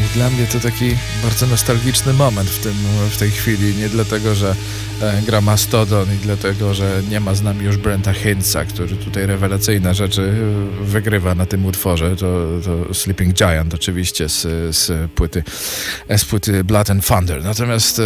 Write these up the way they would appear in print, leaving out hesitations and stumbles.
dla mnie to taki bardzo nostalgiczny moment w tej chwili. Nie dlatego, że gra Mastodon i dlatego, że nie ma z nami już Brenta Hintza, który tutaj rewelacyjne rzeczy wygrywa na tym utworze. To Sleeping Giant oczywiście z płyty Blood and Thunder. Natomiast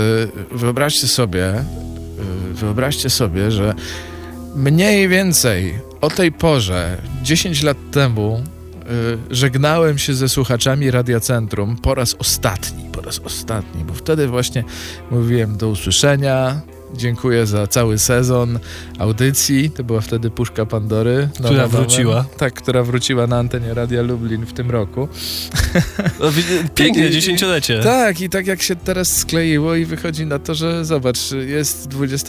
wyobraźcie sobie, że mniej więcej o tej porze, 10 lat temu, żegnałem się ze słuchaczami Radia Centrum po raz ostatni, bo wtedy właśnie mówiłem do usłyszenia, dziękuję za cały sezon audycji, to była wtedy Puszka Pandory. Która wróciła. Tak, która wróciła na antenie Radia Lublin w tym roku. No, pięknie, 10-lecie. Tak, i tak jak się teraz skleiło i wychodzi na to, że zobacz, jest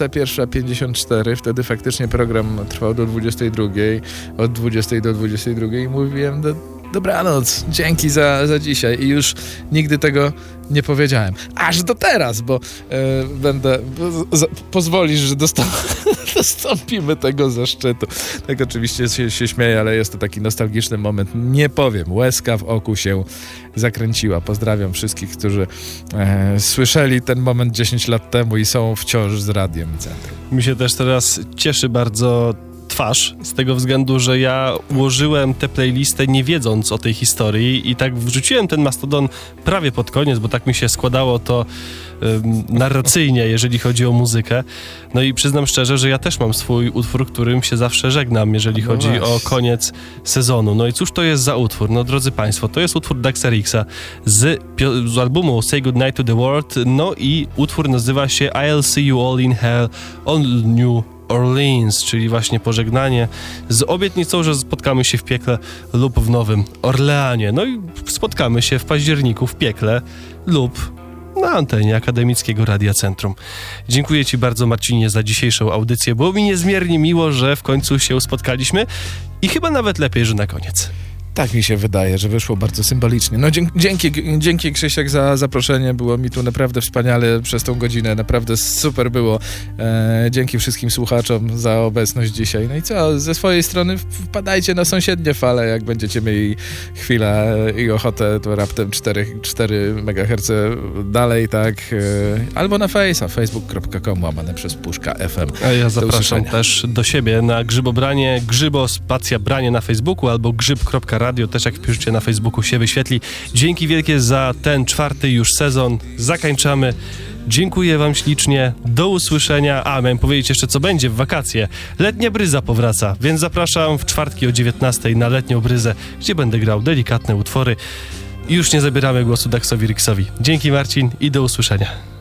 21:54, wtedy faktycznie program trwał do 22:00, od 20:00 do 22:00 i mówiłem dobranoc, dzięki za dzisiaj i już nigdy tego nie powiedziałem. Aż do teraz, bo pozwolisz, że dostąpimy tego zaszczytu. Tak oczywiście się śmieję, ale jest to taki nostalgiczny moment. Nie powiem, łezka w oku się zakręciła. Pozdrawiam wszystkich, którzy słyszeli ten moment 10 lat temu i są wciąż z Radiem Centrum. Mi się też teraz cieszy bardzo twarz, z tego względu, że ja ułożyłem tę playlistę nie wiedząc o tej historii i tak wrzuciłem ten Mastodon prawie pod koniec, bo tak mi się składało to narracyjnie, jeżeli chodzi o muzykę. No i przyznam szczerze, że ja też mam swój utwór, którym się zawsze żegnam, jeżeli chodzi o koniec sezonu. No i cóż to jest za utwór? No drodzy Państwo, to jest utwór Daxa Rixa z albumu Say Goodnight to the World, no i utwór nazywa się I'll See You All in Hell on New Orleans, czyli właśnie pożegnanie z obietnicą, że spotkamy się w piekle lub w Nowym Orleanie. No i spotkamy się w październiku w piekle lub na antenie Akademickiego Radia Centrum. Dziękuję Ci bardzo, Marcinie, za dzisiejszą audycję. Było mi niezmiernie miło, że w końcu się spotkaliśmy i chyba nawet lepiej, że na koniec. Tak mi się wydaje, że wyszło bardzo symbolicznie. No dzięki Krzysiek za zaproszenie. Było mi tu naprawdę wspaniale przez tą godzinę. Naprawdę super było. Dzięki wszystkim słuchaczom za obecność dzisiaj. No i co? Ze swojej strony wpadajcie na sąsiednie fale, jak będziecie mieli chwilę i ochotę, to raptem 4 MHz dalej, tak? Albo na Face'a, facebook.com/Puszka.fm. A ja zapraszam też do siebie na Grzybobranie, Grzybo_Branie na Facebooku albo grzyb.radio, też jak wpiszecie na Facebooku się wyświetli. Dzięki wielkie za ten 4. już sezon. Zakończamy. Dziękuję Wam ślicznie. Do usłyszenia. A, miałem powiedzieć jeszcze, co będzie w wakacje. Letnia Bryza powraca, więc zapraszam w czwartki o 19:00 na Letnią Bryzę, gdzie będę grał delikatne utwory. I już nie zabieramy głosu Daxowi Rixowi. Dzięki, Marcin, i do usłyszenia.